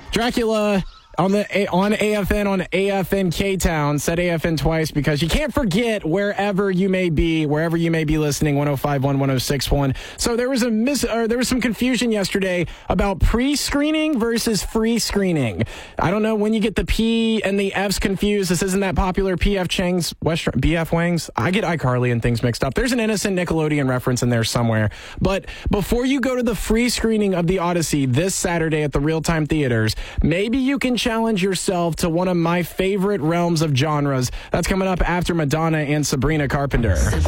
Dracula on AFN on AFN K-Town, said AFN twice because you can't forget wherever you may be listening, 105.1, 106.1. So there was some confusion yesterday about pre-screening versus free screening. I don't know when you get the P and the F's confused. This isn't that popular. P.F. Chang's BF Wang's. I get iCarly and things mixed up. There's an innocent Nickelodeon reference in there somewhere. But before you go to the free screening of The Odyssey this Saturday at the Real Time Theaters, maybe you can challenge yourself to one of my favorite realms of genres. That's coming up after Madonna and Sabrina Carpenter.